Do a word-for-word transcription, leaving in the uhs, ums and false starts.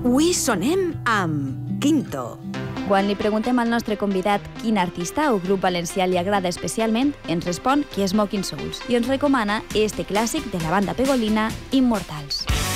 Avui sonem amb Quinto. Quan li preguntem al nostre convidat quin artista o grup valencià li agrada especialment, ens respon que Smoking Souls i ens recomana este clàssic de la banda pegolina, Immortals.